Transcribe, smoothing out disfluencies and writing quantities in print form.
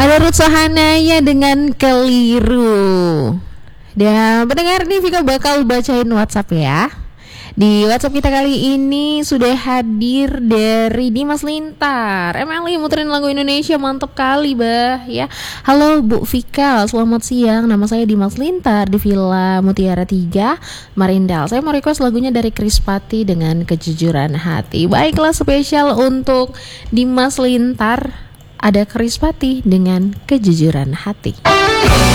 Ada Ruth Sahanaya dengan Keliru. Dan pendengar nih Vika bakal bacain WhatsApp ya. Di WhatsApp kita kali ini sudah hadir dari Dimas Lintar. Emily muterin lagu Indonesia, mantep kali bah ya. Halo Bu Vika, selamat siang. Nama saya Dimas Lintar di Villa Mutiara 3 Marindal. Saya mau request lagunya dari Krispati dengan Kejujuran Hati. Baiklah, spesial untuk Dimas Lintar, ada Krispati dengan Kejujuran Hati.